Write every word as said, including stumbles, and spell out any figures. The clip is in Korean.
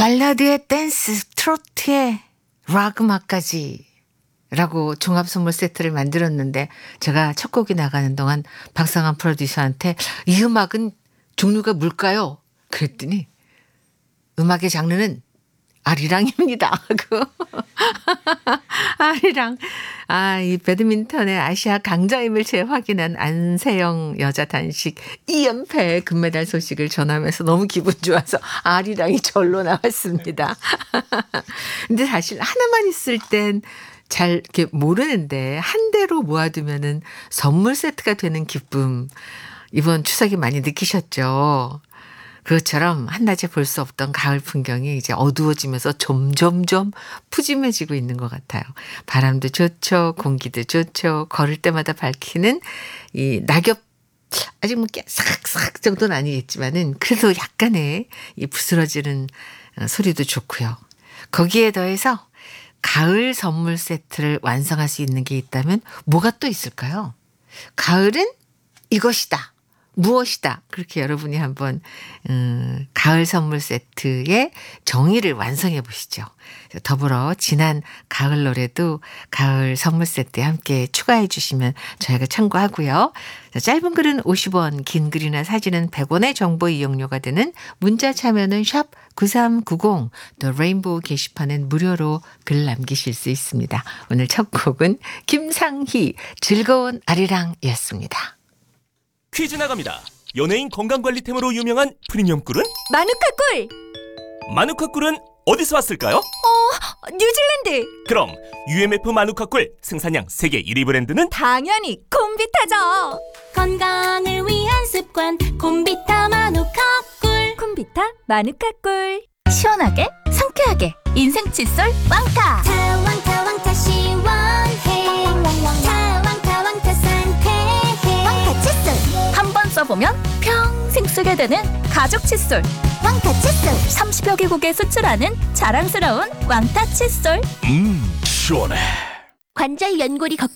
발라드의 댄스, 트로트의 락 음악까지 라고 종합 선물 세트를 만들었는데 제가 첫 곡이 나가는 동안 박상한 프로듀서한테 이 음악은 종류가 뭘까요? 그랬더니 음악의 장르는 아리랑입니다. 그 아리랑. 아, 이 배드민턴의 아시아 강자임을 재확인한 안세영 여자 단식 이 연패 금메달 소식을 전하면서 너무 기분 좋아서 아리랑이 절로 나왔습니다. 근데 사실 하나만 있을 땐 잘 이렇게 모르는데 한 대로 모아두면은 선물 세트가 되는 기쁨 이번 추석에 많이 느끼셨죠? 그것처럼 한낮에 볼 수 없던 가을 풍경이 이제 어두워지면서 점점점 푸짐해지고 있는 것 같아요. 바람도 좋죠. 공기도 좋죠. 걸을 때마다 밝히는 이 낙엽 아직 뭐 싹싹 정도는 아니겠지만은 그래도 약간의 이 부스러지는 소리도 좋고요. 거기에 더해서 가을 선물 세트를 완성할 수 있는 게 있다면 뭐가 또 있을까요? 가을은 이것이다. 무엇이다. 그렇게 여러분이 한번 음, 가을 선물 세트의 정의를 완성해 보시죠. 더불어 지난 가을 노래도 가을 선물 세트에 함께 추가해 주시면 저희가 참고하고요. 짧은 글은 오십 원, 긴 글이나 사진은 백 원의 정보 이용료가 되는 문자 참여는 샵 구삼구공, 또 레인보우 게시판은 무료로 글 남기실 수 있습니다. 오늘 첫 곡은 김상희 즐거운 아리랑이었습니다. 퀴즈 나갑니다. 연예인 건강관리템으로 유명한 프리미엄 꿀은? 마누카 꿀! 마누카 꿀은 어디서 왔을까요? 어, 뉴질랜드! 그럼 유엠에프 마누카 꿀 생산량 세계 일 위 브랜드는? 당연히 콤비타죠! 건강을 위한 습관 콤비타 마누카 꿀. 콤비타 마누카 꿀. 시원하게 상쾌하게 인생 칫솔 왕타. 타왕타 왕타 시원해. 타왕타 왕타 상쾌해. 왕타 칫솔. 한 번 써보면 평생 쓰게 되는 가죽 칫솔. 왕타 칫솔. 삼십여 개국에 수출하는 자랑스러운 왕타 칫솔. 음, 시원해. 관절 연골이 걱정